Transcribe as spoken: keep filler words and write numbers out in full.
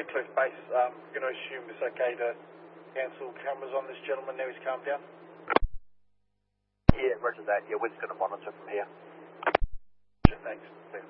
Redcliffe base, um, going to assume it's okay to cancel cameras on this gentleman now he's calmed down? Yeah, roger that. Yeah, we're just going to monitor from here. Thanks. Thanks.